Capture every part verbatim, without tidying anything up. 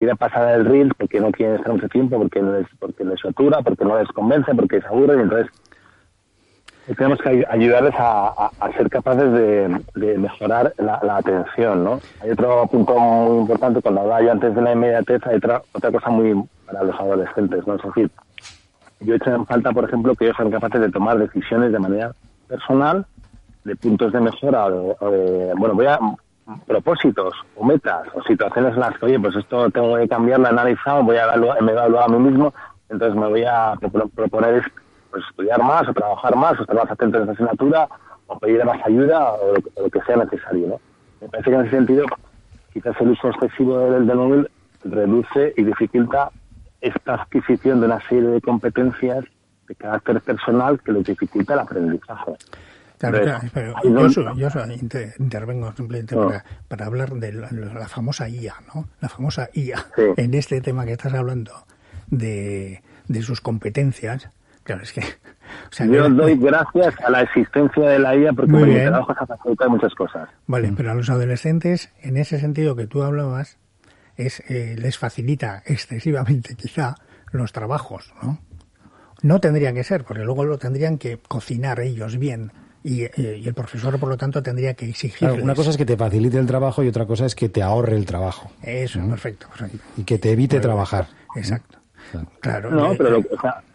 quieren pasar el reel, porque no quieren estar mucho tiempo, porque les, porque les satura, porque no les convence, porque se aburren, y entonces tenemos que ayudarles a, a, a ser capaces de, de mejorar la, la atención, ¿no? Hay otro punto muy importante, cuando hablaba yo antes de la inmediatez, hay otra, otra cosa muy para los adolescentes, ¿no? Es decir, yo he hecho en falta, por ejemplo, que ellos sean capaces de tomar decisiones de manera personal, de puntos de mejora, o de, o de bueno, voy a propósitos, o metas, o situaciones en las que, oye, pues esto tengo que cambiarlo, analizado, voy a evaluar, me evaluar a mí mismo, entonces me voy a proponer pues estudiar más, o trabajar más, o estar más atento en esa asignatura, o pedir más ayuda, o lo, o lo que sea necesario, ¿no? Me parece que en ese sentido, quizás el uso excesivo del, del móvil reduce y dificulta esta adquisición de una serie de competencias de carácter personal que les dificulta el aprendizaje. Claro, Entonces, claro, pero yo, soy, yo soy, inter, intervengo simplemente no. para, para hablar de la, la famosa I A, ¿no? La famosa I A, sí. En este tema que estás hablando, de, de sus competencias. Claro, es que... O sea, yo que, doy gracias a la existencia de la I A porque muy mi bien. trabajo se facilita muchas cosas. Vale, mm. pero a los adolescentes, en ese sentido que tú hablabas, es eh, les facilita excesivamente quizá los trabajos, ¿no? No tendría que ser, porque luego lo tendrían que cocinar ellos bien. Y, eh, y el profesor, por lo tanto, tendría que exigirles. Claro, una cosa es que te facilite el trabajo y otra cosa es que te ahorre el trabajo. Eso, ¿no? perfecto, perfecto. Y que te evite bueno, trabajar. Exacto. ¿No? Claro. No, eh, pero lo, o, sea,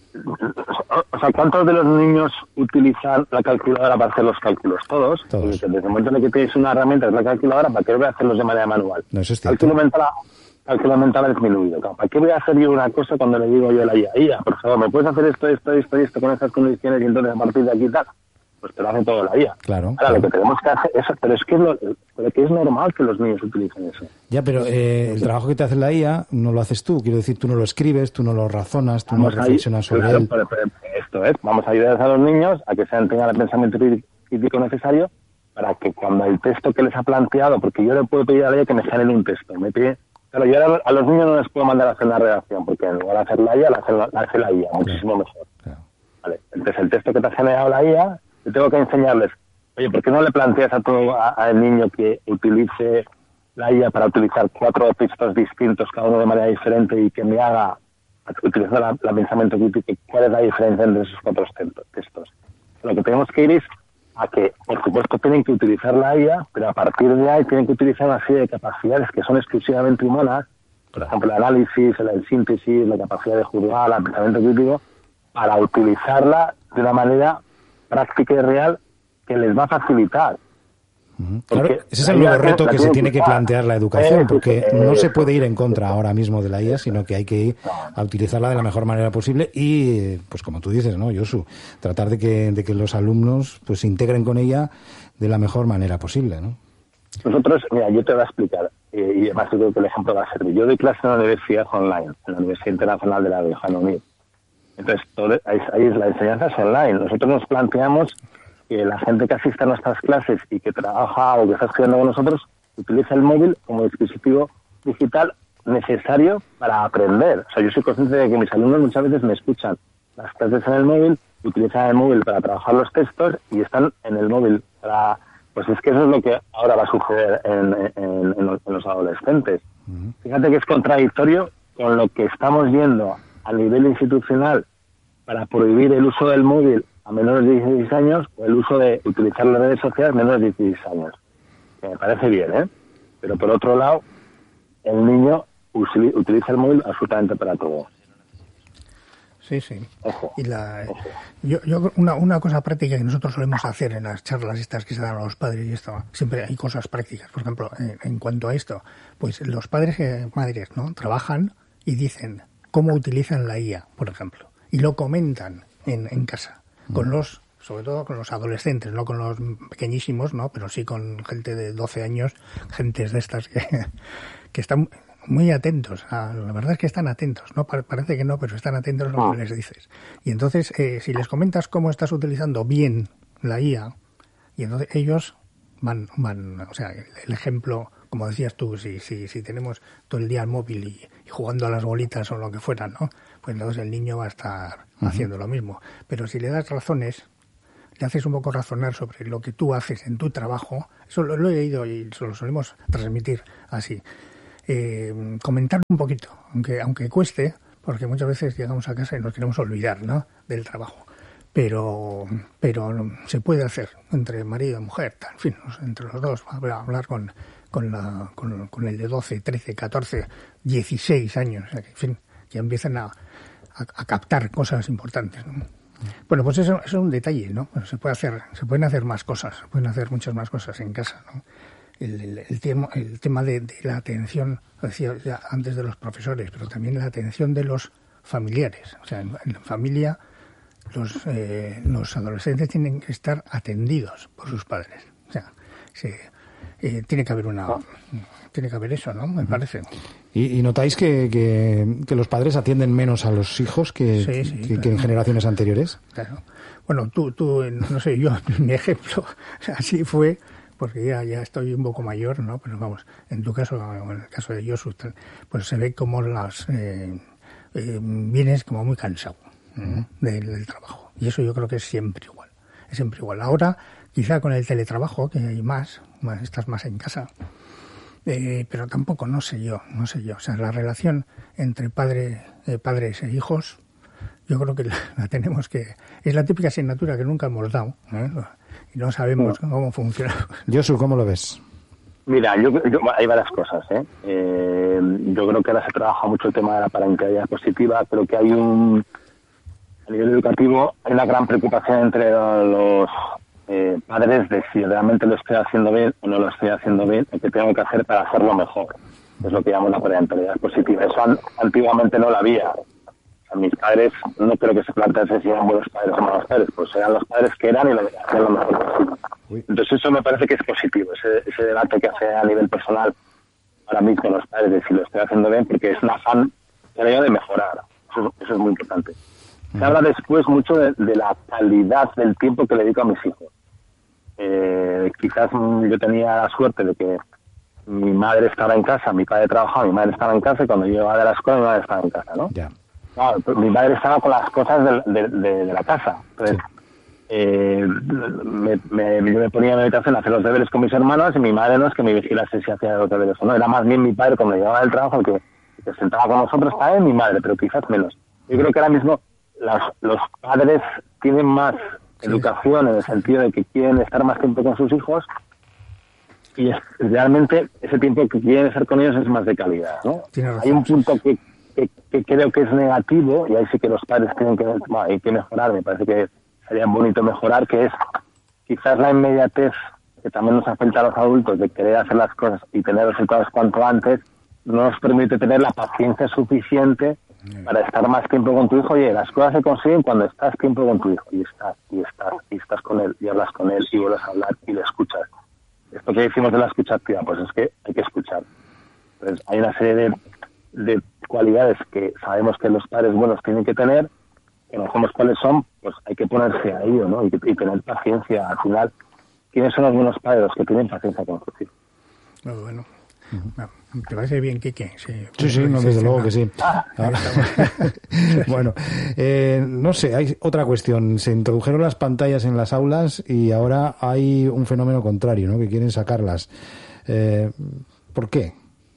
o sea, ¿cuántos de los niños utilizan la calculadora para hacer los cálculos? Todos. Todos. Desde el momento en el que tienes una herramienta, es la calculadora, ¿para qué voy a hacerlos de manera manual? No, eso es cierto. Cálculo mental, cálculo mental es disminuido. ¿Para qué voy a hacer yo una cosa cuando le digo yo a la I A? I A, por favor, ¿me puedes hacer esto, esto, esto y esto con estas condiciones y entonces a partir de aquí tal? Pues te lo hace todo la I A. Claro. Ahora, claro. lo que tenemos que hacer es... Pero es que es, lo, pero que es normal que los niños utilicen eso. Ya, pero eh, el trabajo que te hace la I A no lo haces tú. Quiero decir, tú no lo escribes, tú no lo razonas, tú vamos no reflexionas sobre claro, él. Pero, pero esto es, vamos a ayudar a los niños a que sean, tengan el pensamiento crítico necesario para que cuando el texto que les ha planteado, porque yo le puedo pedir a la I A que me genere un texto, me pide... Claro, yo a los niños no les puedo mandar a hacer la redacción, porque en lugar de hacer la I A, la hace la, la, hace la I A, claro. Muchísimo mejor. Claro. Vale. Entonces, el texto que te ha generado la I A, yo tengo que enseñarles, oye, ¿por qué no le planteas a tu, a, al niño que utilice la I A para utilizar cuatro textos distintos, cada uno de manera diferente, y que me haga utilizar la, la pensamiento crítico? ¿Cuál es la diferencia entre esos cuatro textos? Lo que tenemos que ir es a que, por supuesto, tienen que utilizar la I A, pero a partir de ahí tienen que utilizar una serie de capacidades que son exclusivamente humanas, por ejemplo, el análisis, el síntesis, la capacidad de juzgar, el pensamiento crítico, para utilizarla de una manera práctica y real que les va a facilitar. Uh-huh. Claro, ese es el nuevo reto que se tiene que plantear la educación, porque no se puede ir en contra ahora mismo de la I A, sino que hay que ir a utilizarla de la mejor manera posible y, pues como tú dices, ¿no, Josu? Tratar de que, de que los alumnos pues se integren con ella de la mejor manera posible, ¿no? Nosotros, mira, yo te voy a explicar, eh, y además yo creo que el ejemplo va a servir. Yo doy clase en la Universidad Online, en la Universidad Internacional de la Reino Unido. Entonces, todo, ahí, ahí la enseñanza es online. Nosotros nos planteamos que la gente que asiste a nuestras clases y que trabaja o que está estudiando con nosotros utiliza el móvil como dispositivo digital necesario para aprender. O sea, yo soy consciente de que mis alumnos muchas veces me escuchan las clases en el móvil, utilizan el móvil para trabajar los textos y están en el móvil para... Pues es que eso es lo que ahora va a suceder en, en, en, los, en los adolescentes. Uh-huh. Fíjate que es contradictorio con lo que estamos viendo a nivel institucional para prohibir el uso del móvil a menores de dieciséis años o el uso de utilizar las redes sociales a menores de dieciséis años. Que me parece bien, ¿eh? Pero por otro lado, el niño utiliza el móvil absolutamente para todo. Sí, sí. Ojo, y la, ojo. Yo, yo una, una cosa práctica que nosotros solemos hacer en las charlas estas que se dan a los padres y esto, siempre hay cosas prácticas. Por ejemplo, en, en cuanto a esto, pues los padres y madres, ¿no? Trabajan y dicen cómo utilizan la I A, por ejemplo, y lo comentan en, en casa con los, sobre todo con los adolescentes, no con los pequeñísimos, no, pero sí con gente de doce años, gentes de estas que, que están muy atentos. A, la verdad es que están atentos, no parece que no, pero están atentos a lo que les dices. Y entonces, eh, si les comentas cómo estás utilizando bien la I A, y entonces ellos van, van, o sea, el ejemplo, como decías tú, si, si, si tenemos todo el día el móvil y, y jugando a las bolitas o lo que fuera, ¿no? Pues entonces el niño va a estar uh-huh. haciendo lo mismo. Pero si le das razones, le haces un poco razonar sobre lo que tú haces en tu trabajo, eso lo, lo he oído y lo solemos transmitir así. eh, comentar un poquito, aunque aunque cueste, porque muchas veces llegamos a casa y nos queremos olvidar, ¿no?, del trabajo. Pero pero se puede hacer entre marido y mujer, en fin, entre los dos, hablar con con la con, con el de doce, trece, catorce, dieciséis años, en fin, que empiezan a, a, a captar cosas importantes, ¿no? Bueno, pues eso, eso es un detalle, ¿no? Bueno, se puede hacer, se pueden hacer más cosas, se pueden hacer muchas más cosas en casa, ¿no? El, el, el tema, el tema de, de la atención, lo decía ya antes, de los profesores, pero también la atención de los familiares. O sea, en, en la familia los, eh, los adolescentes tienen que estar atendidos por sus padres. O sea, se, eh, tiene que haber una, tiene que haber eso, ¿no? Me parece. ¿Y, y notáis que, que, que los padres atienden menos a los hijos que, sí, sí, que, claro. que en generaciones anteriores? Claro. Bueno, tú, tú, no sé, yo, mi ejemplo, así fue, porque ya, ya estoy un poco mayor, ¿no? Pero vamos, en tu caso, en el caso de Josu, pues se ve como las eh, eh, vienes como muy cansado, ¿no?, del, del trabajo. Y eso yo creo que es siempre igual, es siempre igual. Ahora, quizá con el teletrabajo, que hay más, más estás más en casa, eh, pero tampoco, no sé yo, no sé yo. O sea, la relación entre padre, eh, padres e hijos, yo creo que la, la tenemos que... Es la típica asignatura que nunca hemos dado, ¿eh? Y no sabemos no. cómo funciona. Josu, ¿cómo lo ves? Mira, yo, yo hay varias cosas, ¿eh? Eh, yo creo que ahora se trabaja mucho el tema de la parentalidad positiva. Creo que hay un... A nivel educativo hay una gran preocupación entre los eh, padres de si realmente lo estoy haciendo bien o no lo estoy haciendo bien, y qué tengo que hacer para hacerlo mejor. Es lo que llamo la parentalidad positiva. Eso an, antiguamente no la había. A mis padres no creo que se plantease si eran buenos padres o malos padres, pues eran los padres que eran y lo hacían lo mejor posible. Entonces eso me parece que es positivo, ese, ese debate que hace a nivel personal ahora mismo los padres de si lo estoy haciendo bien, porque es un afán de mejorar. Eso, eso es muy importante. Se habla después mucho de, de la calidad del tiempo que le dedico a mis hijos. Eh, quizás yo tenía la suerte de que mi madre estaba en casa, mi padre trabajaba, mi madre estaba en casa, y cuando yo iba de la escuela mi madre estaba en casa, ¿no? Yeah. Claro, mi madre estaba con las cosas de, de, de, de la casa. Entonces, sí. eh, me, me, yo me ponía en mi habitación a hacer los deberes con mis hermanos, y mi madre no es que me vigilase si hacía los deberes o no. Era más bien mi padre cuando llegaba del trabajo el que se sentaba con nosotros, también mi madre, pero quizás menos. Yo creo que ahora mismo las, los padres tienen más sí. educación, en el sentido de que quieren estar más tiempo con sus hijos, y es, realmente ese tiempo que quieren estar con ellos es más de calidad, ¿no? Hay un punto que Que, que creo que es negativo, y ahí sí que los padres tienen que, bueno, hay que mejorar, me parece que sería bonito mejorar, que es quizás la inmediatez que también nos afecta a los adultos de querer hacer las cosas y tener resultados cuanto antes, no nos permite tener la paciencia suficiente para estar más tiempo con tu hijo. Y las cosas se consiguen cuando estás tiempo con tu hijo, y estás, y estás, y estás con él, y hablas con él, y vuelves a hablar, y le escuchas. Esto que decimos de la escucha activa, pues es que hay que escuchar. Entonces, hay una serie de de cualidades que sabemos que los padres buenos tienen que tener, que no sabemos cuáles son, pues hay que ponerse a ello, ¿no? Y, y tener paciencia. Al final, ¿quiénes son los buenos padres? Los que tienen paciencia con sus hijos. Muy bueno. Uh-huh. ¿Te parece bien, Quique? Sí, sí, sí, no, desde luego que sí. Ah, bueno, eh, no sé, hay otra cuestión. Se introdujeron las pantallas en las aulas y ahora hay un fenómeno contrario, ¿no? Que quieren sacarlas. Eh, ¿Por qué?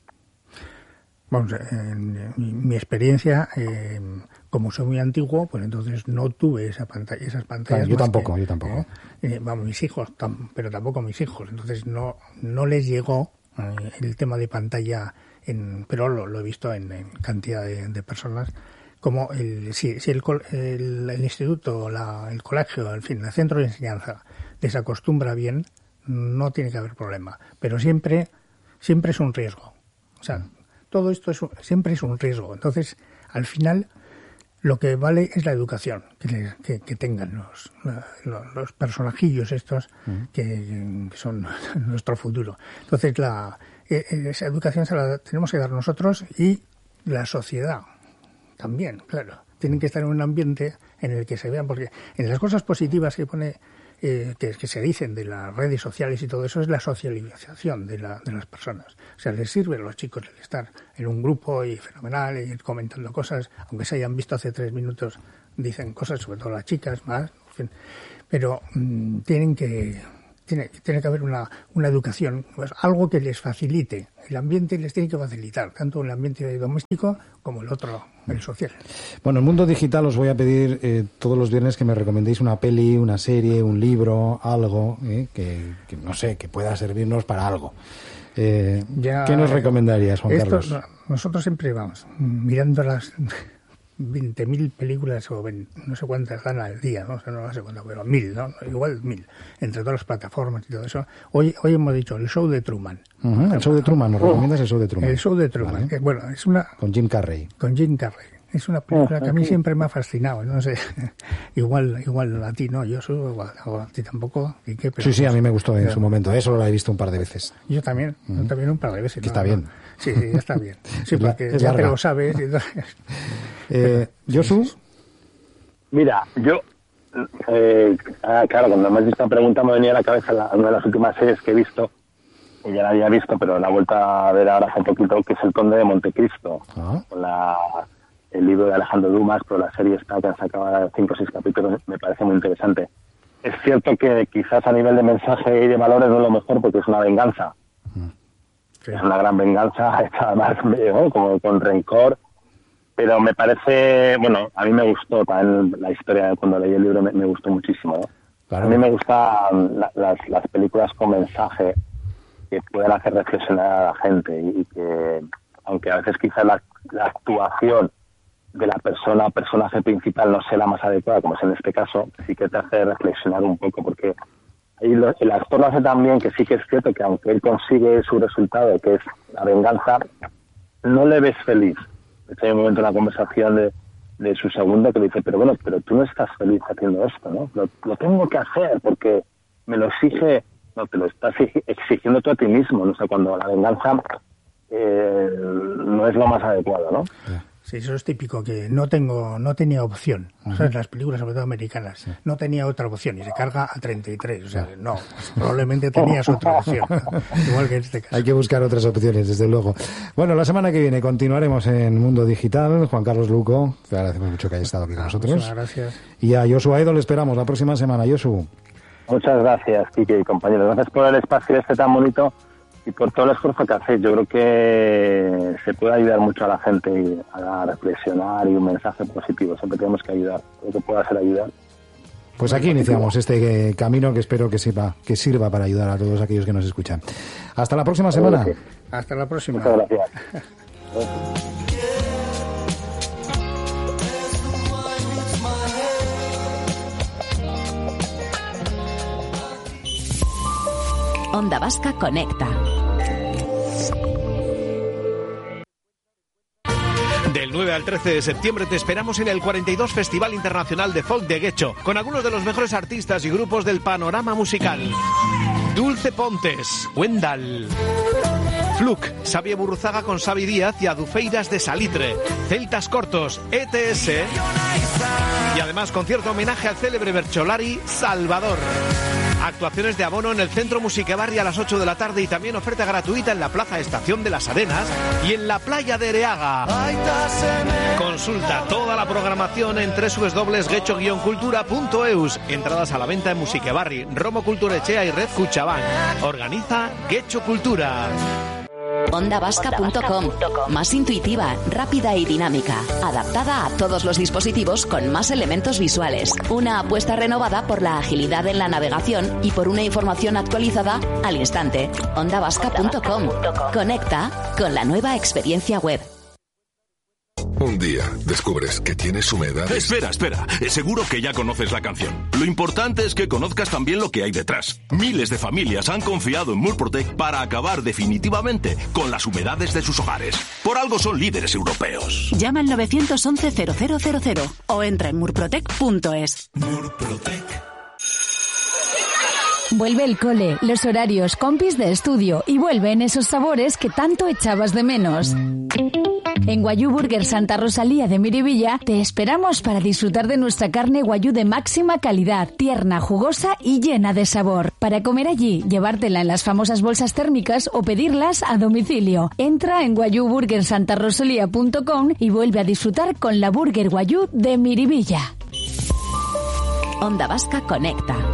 Vamos, en mi, mi experiencia, eh, como soy muy antiguo, pues entonces no tuve esa pantalla, esas pantallas. Claro, yo tampoco, que, yo tampoco. Eh, eh, vamos, mis hijos, tam, pero tampoco mis hijos. Entonces no no les llegó eh, el tema de pantalla, en, pero lo, lo he visto en, en cantidad de, de personas. Como el, si, si el, el, el instituto, la, el colegio, en fin, el centro de enseñanza les acostumbra bien, no tiene que haber problema. Pero siempre, siempre es un riesgo. O sea, todo esto es, siempre es un riesgo. Entonces, al final, lo que vale es la educación que, les, que, que tengan los, los, los personajillos estos uh-huh. que, que son nuestro futuro. Entonces, la, esa educación se la tenemos que dar nosotros, y la sociedad también, claro. Tienen que estar en un ambiente en el que se vean, porque en las cosas positivas que pone... Eh, que, que se dicen de las redes sociales y todo eso, es la socialización de, la, de las personas. O sea, les sirve a los chicos el estar en un grupo y fenomenal, y ir comentando cosas, aunque se hayan visto hace tres minutos, dicen cosas, sobre todo las chicas más, en fin. Pero mmm, tienen que tiene, tiene que haber una, una educación, pues algo que les facilite. El ambiente les tiene que facilitar, tanto el ambiente doméstico como el otro, el social. Bueno, en Mundo Digital os voy a pedir eh, todos los viernes que me recomendéis una peli, una serie, un libro, algo eh, que, que, no sé, que pueda servirnos para algo. Eh, ya, ¿Qué nos recomendarías, Juan esto, Carlos? No, nosotros siempre vamos mirando las veinte mil películas o veinte, no sé cuántas dan al día, ¿no? O sea, no sé cuántas, pero mil, ¿no? Igual mil, entre todas las plataformas y todo eso. Hoy hoy hemos dicho el show de Truman. Uh-huh, el show de Truman, ¿nos recomiendas el show de Truman? El show de Truman, ¿vale? Que, bueno, es una... Con Jim Carrey. Con Jim Carrey. Es una película que a mí siempre me ha fascinado, no sé, igual igual a ti no, yo soy, igual, a ti tampoco. ¿Y qué? Pero, sí, sí, a mí me gustó en pero, su momento, eso lo he visto un par de veces. Yo también, uh-huh. yo también un par de veces. Que no, está no. bien. Sí, sí, ya está bien. Sí, es la, porque es ya larga. te lo sabes. Entonces... eh, ¿Josu? Mira, yo, eh, ah, claro, cuando me has visto la pregunta me venía a la cabeza la, una de las últimas series que he visto, que ya la había visto, pero la he vuelto a ver ahora hace poquito, que es El Conde de Montecristo, ¿Ah? con la... el libro de Alejandro Dumas, pero la serie está que han sacado cinco o seis capítulos, me parece muy interesante. Es cierto que quizás a nivel de mensaje y de valores no es lo mejor porque es una venganza. Sí. Es una gran venganza, hecha además ¿no? como con rencor, pero me parece, bueno, a mí me gustó también la historia, cuando leí el libro me, me gustó muchísimo. ¿no? Claro. A mí me gustan la, las, las películas con mensaje que pueden hacer reflexionar a la gente y, y que, aunque a veces quizás la, la actuación de la persona, personaje principal no sea la más adecuada, como es en este caso, sí que te hace reflexionar un poco, porque ahí lo, el actor lo hace también, que sí que es cierto que aunque él consigue su resultado, que es la venganza, no le ves feliz. De hecho, hay un momento en la conversación de, de su segundo que le dice, pero bueno, pero tú no estás feliz haciendo esto, ¿no? Lo, lo tengo que hacer porque me lo exige, no, te lo estás exigiendo tú a ti mismo, ¿no? O sea, cuando la venganza eh, no es lo más adecuado, ¿no? Sí, eso es típico, que no tengo, no tenía opción. Uh-huh. O sea, en las películas, sobre todo americanas, sí. no tenía otra opción y se carga a treinta y tres. O sea, no, probablemente tenías otra opción. Igual que en este caso. Hay que buscar otras opciones, desde luego. Bueno, la semana que viene continuaremos en Mundo Digital. Juan Carlos Luco, te agradecemos mucho que hayas estado aquí con nosotros. Muchas gracias. Y a Josu Aedo le esperamos la próxima semana. Josu. Muchas gracias, Quique y compañeros. Gracias por el espacio este tan bonito y por todo el esfuerzo que hacéis. Yo creo que se puede ayudar mucho a la gente a reflexionar y un mensaje positivo. Siempre tenemos que ayudar. Lo que pueda ser ayudar. Pues aquí iniciamos este camino que espero que sirva, que sirva para ayudar a todos aquellos que nos escuchan. Hasta la próxima semana. Hasta la próxima. Muchas gracias. Onda Vasca Conecta. Del nueve al trece de septiembre te esperamos en el cuarenta y dos Festival Internacional de Folk de Guecho, con algunos de los mejores artistas y grupos del panorama musical. Dulce Pontes, Wendal, Fluke, Xavi Burruzaga con Xavi Díaz y Adufeiras de Salitre, Celtas Cortos, E T S y además concierto homenaje al célebre Bercholari Salvador. Actuaciones de abono en el Centro Musiquebarri a las ocho de la tarde y también oferta gratuita en la Plaza Estación de las Arenas y en la Playa de Ereaga. Consulta toda la programación en doble u doble u doble u punto guecho guion cultura punto eus. Entradas a la venta en Musiquebarri, Romo Culturechea y Red Cuchabán. Organiza Guecho Cultura. onda vasca punto com, más intuitiva, rápida y dinámica, adaptada a todos los dispositivos con más elementos visuales. Una apuesta renovada por la agilidad en la navegación y por una información actualizada al instante. onda vasca punto com. Conecta con la nueva experiencia web. Un día descubres que tienes humedades. Espera, espera. Seguro que ya conoces la canción. Lo importante es que conozcas también lo que hay detrás. Miles de familias han confiado en Murprotec para acabar definitivamente con las humedades de sus hogares. Por algo son líderes europeos. Llama al nueve once cero cero cero cero o entra en murprotec punto es. Murprotec. Vuelve el cole, los horarios, compis de estudio y vuelven esos sabores que tanto echabas de menos. En Guayú Burger Santa Rosalía de Miribilla te esperamos para disfrutar de nuestra carne guayú de máxima calidad, tierna, jugosa y llena de sabor. Para comer allí, llevártela en las famosas bolsas térmicas o pedirlas a domicilio. Entra en guayú burger santa rosalía punto com y vuelve a disfrutar con la Burger Guayú de Miribilla. Onda Vasca Conecta.